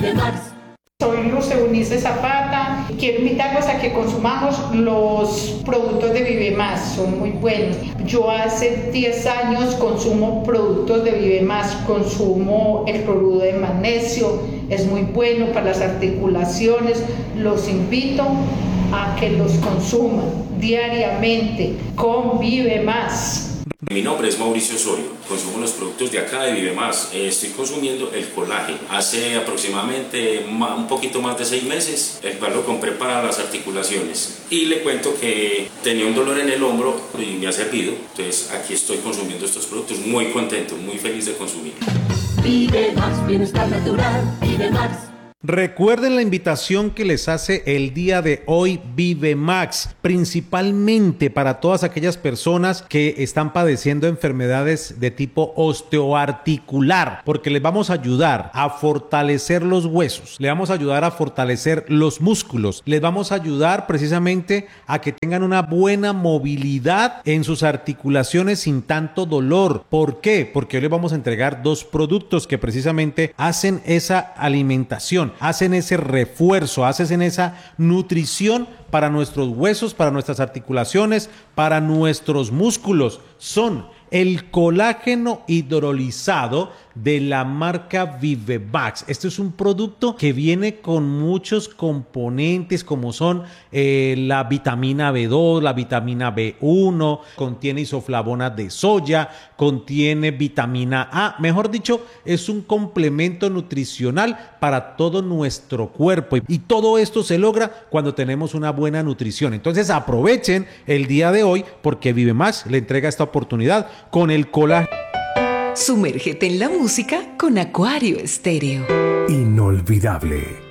Soy Luz Eunice Zapata. Quiero invitarlos a que consumamos los productos de Vive Más, son muy buenos. Yo hace 10 años consumo productos de Vive Más, consumo el cloruro de magnesio, es muy bueno para las articulaciones. Los invito a que los consuman diariamente con Vive Más. Mi nombre es Mauricio Osorio, consumo los productos de acá de Vive Más. Estoy consumiendo el colágeno hace aproximadamente un poquito más de 6 meses, el cual lo compré para las articulaciones. Y le cuento que tenía un dolor en el hombro y me ha servido. Entonces aquí estoy consumiendo estos productos, muy contento, muy feliz de consumir. Vive Más, bienestar natural, Vive Más. Recuerden la invitación que les hace el día de hoy Vive Max, principalmente para todas aquellas personas que están padeciendo enfermedades de tipo osteoarticular, porque les vamos a ayudar a fortalecer los huesos, les vamos a ayudar a fortalecer los músculos, les vamos a ayudar precisamente a que tengan una buena movilidad en sus articulaciones sin tanto dolor. ¿Por qué? Porque hoy les vamos a entregar 2 productos que precisamente hacen esa alimentación, hacen ese refuerzo, hacen esa nutrición para nuestros huesos, para nuestras articulaciones, para nuestros músculos. Son el colágeno hidrolizado de la marca Vivevax. Este es un producto que viene con muchos componentes como son la vitamina B2, la vitamina B1, contiene isoflavonas de soya, contiene vitamina A. Mejor dicho, es un complemento nutricional para todo nuestro cuerpo. Y todo esto se logra cuando tenemos una buena nutrición. Entonces aprovechen el día de hoy porque Vivevax le entrega esta oportunidad con el colágeno. Sumérgete en la música con Acuario Estéreo. Inolvidable.